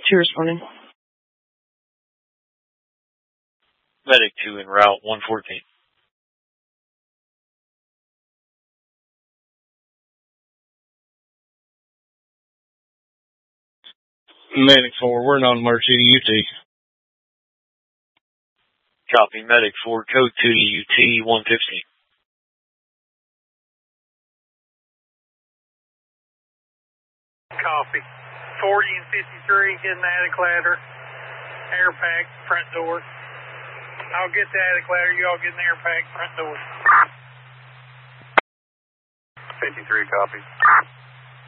2 responding. Medic 2 en route 114. Medic 4, we're not emergency to UT. Copy, Medic 4, code 2 to UT 115. Copy. 40 and 53 getting the attic ladder. Air pack, front door. I'll get the attic ladder, you all get in the air pack, front door. 53, copy.